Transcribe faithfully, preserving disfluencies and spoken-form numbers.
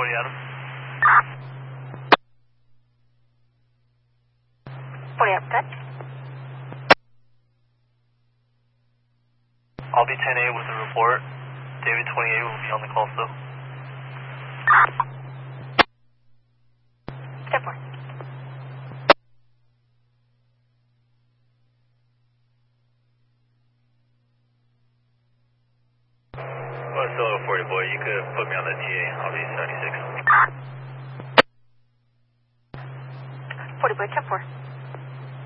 forty Adam. forty up, good. I'll be ten eight with the report. David twenty-eight will be on the call still. ten four. Well, solo forty boy, you could put me on the T A. I'll be seventy-six. forty boy, ten four.